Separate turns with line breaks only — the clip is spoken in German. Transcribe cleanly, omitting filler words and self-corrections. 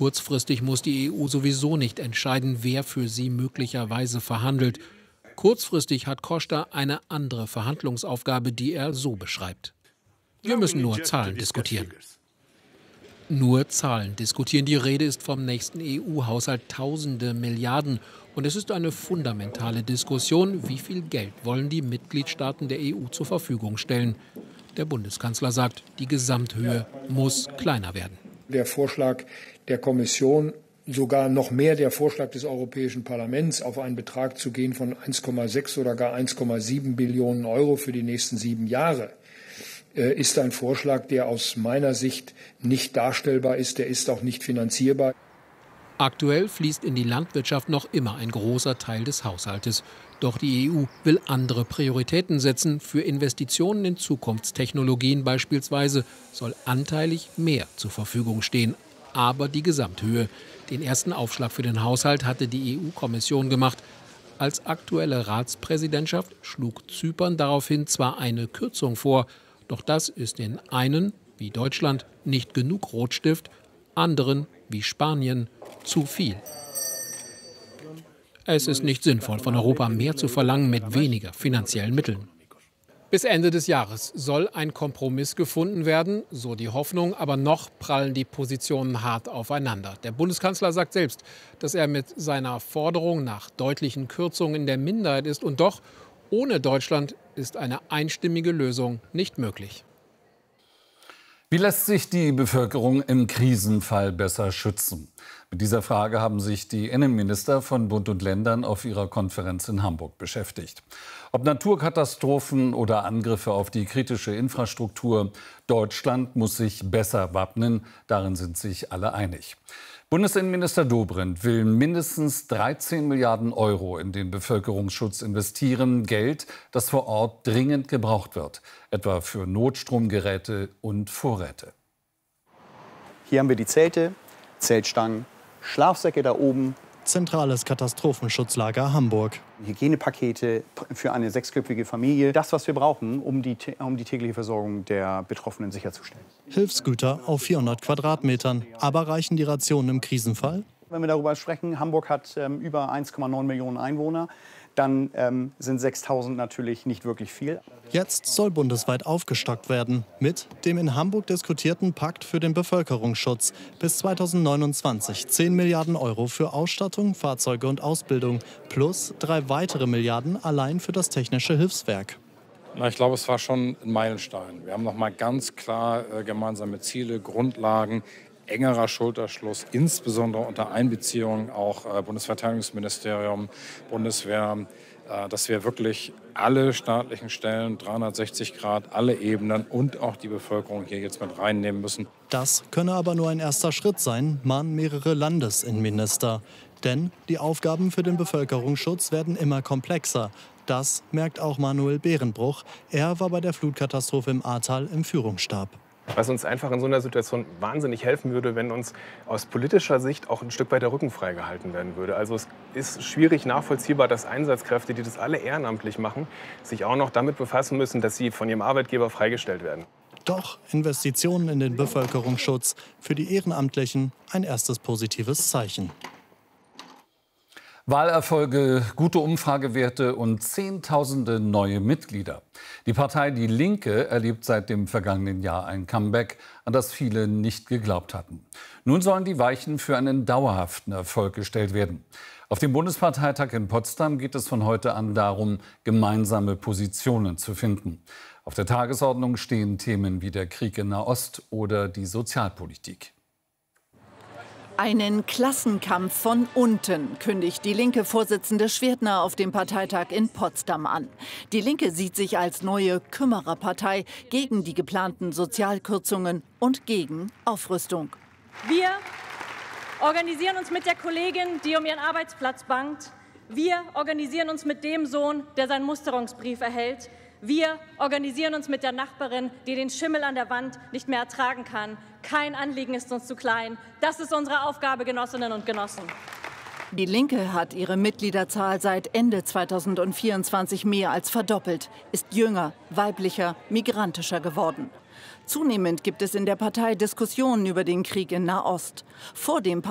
Kurzfristig muss die EU sowieso nicht entscheiden, wer für sie möglicherweise verhandelt. Kurzfristig hat Costa eine andere Verhandlungsaufgabe, die er so beschreibt. Wir müssen nur Zahlen diskutieren. Nur Zahlen diskutieren. Die Rede ist vom nächsten EU-Haushalt, Tausende Milliarden. Und es ist eine fundamentale Diskussion, wie viel Geld wollen die Mitgliedstaaten der EU zur Verfügung stellen. Der Bundeskanzler sagt, die Gesamthöhe muss kleiner werden.
Der Vorschlag der Kommission, sogar noch mehr der Vorschlag des Europäischen Parlaments, auf einen Betrag zu gehen von 1,6 oder gar 1,7 Billionen Euro für die nächsten 7 Jahre, ist ein Vorschlag, der aus meiner Sicht nicht darstellbar ist. Der ist auch nicht finanzierbar.
Aktuell fließt in die Landwirtschaft noch immer ein großer Teil des Haushaltes. Doch die EU will andere Prioritäten setzen. Für Investitionen in Zukunftstechnologien beispielsweise soll anteilig mehr zur Verfügung stehen. Aber die Gesamthöhe. Den ersten Aufschlag für den Haushalt hatte die EU-Kommission gemacht. Als aktuelle Ratspräsidentschaft schlug Zypern daraufhin zwar eine Kürzung vor, doch das ist den einen, wie Deutschland, nicht genug Rotstift, anderen, wie Spanien, zu viel. Es ist nicht sinnvoll, von Europa mehr zu verlangen mit weniger finanziellen Mitteln. Bis Ende des Jahres soll ein Kompromiss gefunden werden, so die Hoffnung, aber noch prallen die Positionen hart aufeinander. Der Bundeskanzler sagt selbst, dass er mit seiner Forderung nach deutlichen Kürzungen in der Minderheit ist und doch ohne Deutschland ist eine einstimmige Lösung nicht möglich.
Wie lässt sich die Bevölkerung im Krisenfall besser schützen? Mit dieser Frage haben sich die Innenminister von Bund und Ländern auf ihrer Konferenz in Hamburg beschäftigt. Ob Naturkatastrophen oder Angriffe auf die kritische Infrastruktur, Deutschland muss sich besser wappnen. Darin sind sich alle einig. Bundesinnenminister Dobrindt will mindestens 13 Milliarden Euro in den Bevölkerungsschutz investieren. Geld, das vor Ort dringend gebraucht wird, etwa für Notstromgeräte und Vorräte.
Hier haben wir die Zelte, Zeltstangen, Schlafsäcke da oben.
Zentrales Katastrophenschutzlager Hamburg.
Hygienepakete für eine 6-köpfige Familie. Das, was wir brauchen, um die tägliche Versorgung der Betroffenen sicherzustellen.
Hilfsgüter auf 400 Quadratmetern. Aber reichen die Rationen im Krisenfall?
Wenn wir darüber sprechen, Hamburg hat über 1,9 Millionen Einwohner. Dann sind 6.000 natürlich nicht wirklich viel.
Jetzt soll bundesweit aufgestockt werden mit dem in Hamburg diskutierten Pakt für den Bevölkerungsschutz. Bis 2029 10 Milliarden Euro für Ausstattung, Fahrzeuge und Ausbildung plus 3 weitere Milliarden allein für das Technische Hilfswerk.
Ich glaube, es war schon ein Meilenstein. Wir haben noch mal ganz klar gemeinsame Ziele, Grundlagen, engerer Schulterschluss, insbesondere unter Einbeziehung auch Bundesverteidigungsministerium, Bundeswehr, dass wir wirklich alle staatlichen Stellen, 360 Grad, alle Ebenen und auch die Bevölkerung hier jetzt mit reinnehmen müssen.
Das könne aber nur ein erster Schritt sein, mahnen mehrere Landesinnenminister. Denn die Aufgaben für den Bevölkerungsschutz werden immer komplexer. Das merkt auch Manuel Behrenbruch. Er war bei der Flutkatastrophe im Ahrtal im Führungsstab.
Was uns einfach in so einer Situation wahnsinnig helfen würde, wenn uns aus politischer Sicht auch ein Stück weit der Rücken freigehalten werden würde. Also es ist schwierig nachvollziehbar, dass Einsatzkräfte, die das alle ehrenamtlich machen, sich auch noch damit befassen müssen, dass sie von ihrem Arbeitgeber freigestellt werden.
Doch Investitionen in den Bevölkerungsschutz für die Ehrenamtlichen ein erstes positives Zeichen.
Wahlerfolge, gute Umfragewerte und Zehntausende neue Mitglieder. Die Partei Die Linke erlebt seit dem vergangenen Jahr ein Comeback, an das viele nicht geglaubt hatten. Nun sollen die Weichen für einen dauerhaften Erfolg gestellt werden. Auf dem Bundesparteitag in Potsdam geht es von heute an darum, gemeinsame Positionen zu finden. Auf der Tagesordnung stehen Themen wie der Krieg in Nahost oder die Sozialpolitik.
Einen Klassenkampf von unten kündigt die linke Vorsitzende Schwerdner auf dem Parteitag in Potsdam an. Die Linke sieht sich als neue Kümmererpartei gegen die geplanten Sozialkürzungen und gegen Aufrüstung.
Wir organisieren uns mit der Kollegin, die um ihren Arbeitsplatz bangt. Wir organisieren uns mit dem Sohn, der seinen Musterungsbrief erhält. Wir organisieren uns mit der Nachbarin, die den Schimmel an der Wand nicht mehr ertragen kann. Kein Anliegen ist uns zu klein. Das ist unsere Aufgabe, Genossinnen und Genossen.
Die Linke hat ihre Mitgliederzahl seit Ende 2024 mehr als verdoppelt, ist jünger, weiblicher, migrantischer geworden. Zunehmend gibt es in der Partei Diskussionen über den Krieg in Nahost. Vor dem